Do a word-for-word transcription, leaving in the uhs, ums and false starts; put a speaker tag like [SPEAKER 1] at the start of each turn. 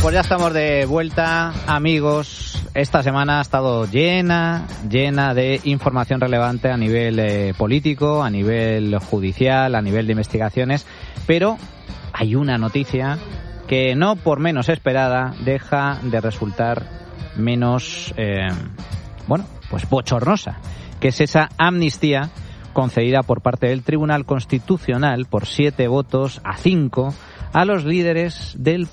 [SPEAKER 1] pues ya estamos de vuelta, amigos. Esta semana ha estado llena, llena de información relevante a nivel eh, político, a nivel judicial, a nivel de investigaciones, pero hay una noticia que no por menos esperada deja de resultar menos, eh, bueno, pues bochornosa, que es esa amnistía concedida por parte del Tribunal Constitucional por siete votos a cinco a los líderes del